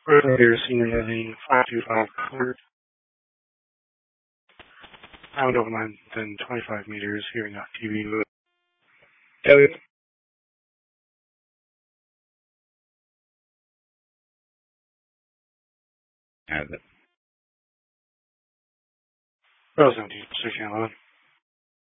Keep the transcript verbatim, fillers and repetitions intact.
Right here, senior living, five two five cleared. I don't mind than twenty-five meters, hearing off T V. Kelly. Has it. Rose empty, switching on.